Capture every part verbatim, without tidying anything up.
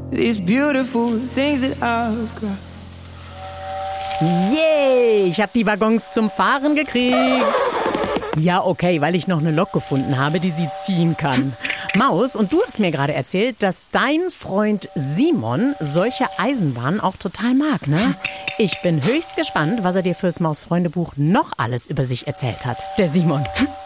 these beautiful things that I've got. Yay, ich habe die Waggons zum Fahren gekriegt. Ja, okay, weil ich noch eine Lok gefunden habe, die sie ziehen kann. Maus, und du hast mir gerade erzählt, dass dein Freund Simon solche Eisenbahnen auch total mag, ne? Ich bin höchst gespannt, was er dir fürs Maus-Freunde-Buch noch alles über sich erzählt hat. Der Simon.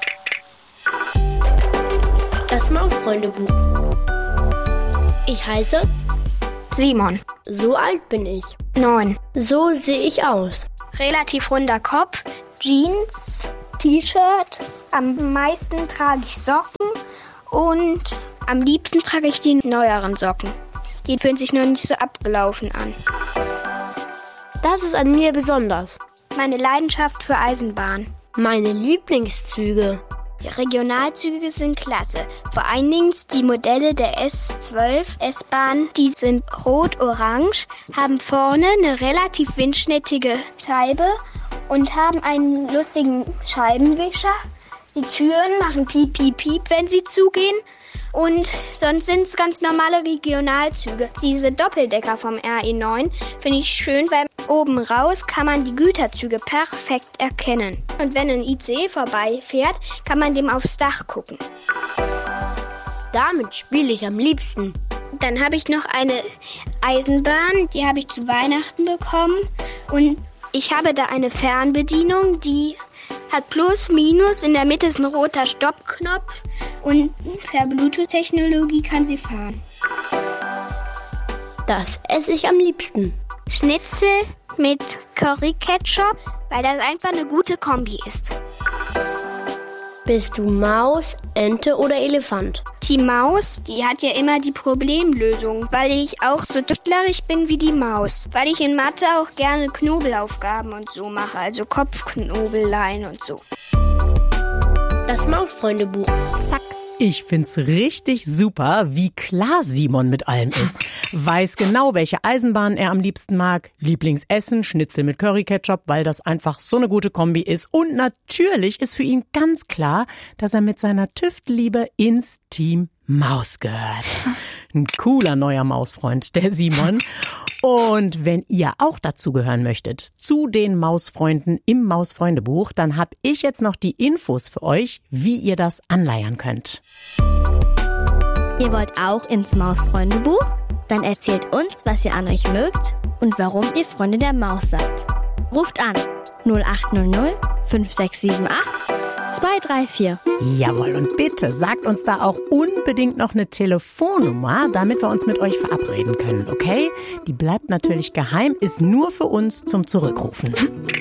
Das Maus-Freunde-Buch. Ich heiße Simon. So alt bin ich. Neun. So sehe ich aus. Relativ runder Kopf, Jeans, T-Shirt. Am meisten trage ich Socken und am liebsten trage ich die neueren Socken. Die fühlen sich noch nicht so abgelaufen an. Das ist an mir besonders. Meine Leidenschaft für Eisenbahn. Meine Lieblingszüge. Die Regionalzüge sind klasse. Vor allen Dingen die Modelle der S zwölf S-Bahn, die sind rot-orange, haben vorne eine relativ windschnittige Scheibe und haben einen lustigen Scheibenwischer. Die Türen machen piep, piep, piep, wenn sie zugehen. Und sonst sind es ganz normale Regionalzüge. Diese Doppeldecker vom R E neun finde ich schön, weil oben raus kann man die Güterzüge perfekt erkennen. Und wenn ein I C E vorbeifährt, kann man dem aufs Dach gucken. Damit spiele ich am liebsten. Dann habe ich noch eine Eisenbahn, die habe ich zu Weihnachten bekommen. Und ich habe da eine Fernbedienung, die hat Plus, Minus, in der Mitte ist ein roter Stoppknopf und per Bluetooth-Technologie kann sie fahren. Das esse ich am liebsten. Schnitzel mit Curry-Ketchup, weil das einfach eine gute Kombi ist. Bist du Maus, Ente oder Elefant? Die Maus, die hat ja immer die Problemlösung, weil ich auch so tüftlerisch bin wie die Maus. Weil ich in Mathe auch gerne Knobelaufgaben und so mache, also Kopfknobeleien und so. Das Maus-Freunde-Buch. Zack. Ich find's richtig super, wie klar Simon mit allem ist. Weiß genau, welche Eisenbahn er am liebsten mag. Lieblingsessen, Schnitzel mit Curry-Ketchup, weil das einfach so eine gute Kombi ist. Und natürlich ist für ihn ganz klar, dass er mit seiner Tüftelliebe ins Team Maus gehört. Ein cooler neuer Mausfreund, der Simon. Und wenn ihr auch dazugehören möchtet, zu den Mausfreunden im Maus-Freunde-Buch, dann habe ich jetzt noch die Infos für euch, wie ihr das anleiern könnt. Ihr wollt auch ins Maus-Freunde-Buch? Dann erzählt uns, was ihr an euch mögt und warum ihr Freunde der Maus seid. Ruft an null acht null null fünf sechs sieben acht zwei drei vier. Jawohl, und bitte sagt uns da auch unbedingt noch eine Telefonnummer, damit wir uns mit euch verabreden können, okay? Die bleibt natürlich geheim, ist nur für uns zum Zurückrufen.